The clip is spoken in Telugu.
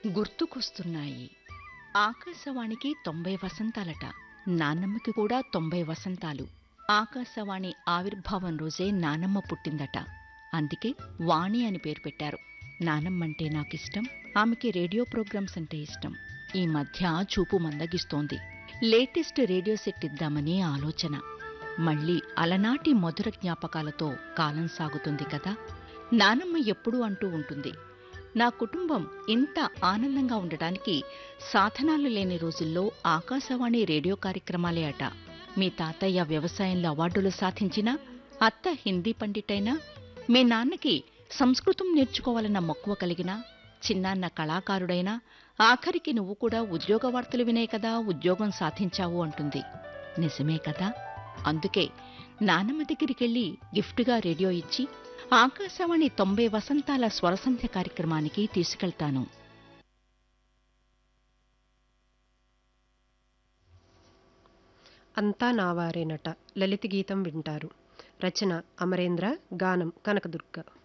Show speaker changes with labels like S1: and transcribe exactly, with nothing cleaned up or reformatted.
S1: గుర్తుకొస్తున్నాయి. ఆకాశవాణికి తొంభై వసంతాలట. నానమ్మకి కూడా తొంభై వసంతాలు. ఆకాశవాణి ఆవిర్భావం రోజే నానమ్మ పుట్టిందట. అందుకే వాణి అని పేరు పెట్టారు. నానమ్మంటే నాకిష్టం. ఆమెకి రేడియో ప్రోగ్రామ్స్ అంటే ఇష్టం. ఈ మధ్య చూపు మందగిస్తోంది. లేటెస్ట్ రేడియో సెట్ ఇద్దామని ఆలోచన. మళ్ళీ అలనాటి మధుర జ్ఞాపకాలతో కాలం సాగుతుంది కదా. నానమ్మ ఎప్పుడూ అంటూ ఉంటుంది, నా కుటుంబం ఇంత ఆనందంగా ఉండటానికి సాధనాలు లేని రోజుల్లో ఆకాశవాణి రేడియో కార్యక్రమాలే అట. మీ తాతయ్య వ్యవసాయంలో అవార్డులు సాధించినా, అత్త హిందీ పండిటైనా, మీ నాన్నకి సంస్కృతం నేర్చుకోవాలన్న మక్కువ కలిగినా, చిన్నాన్న కళాకారుడైనా, ఆఖరికి నువ్వు కూడా ఉద్యోగ వార్తలు వినే కదా ఉద్యోగం సాధించావు అంటుంది. నిజమే కదా. అందుకే నానమ్మ దగ్గరికెళ్ళి గిఫ్ట్గా రేడియో ఇచ్చి ఆకాశవాణి తొంభై వసంతాల స్వరసంధ్య కార్యక్రమానికి తీసుకెళ్తాను.
S2: అంతా నావారేనట లలిత గీతం వింటారు. రచన అమరేంద్ర, గానం కనకదుర్గ.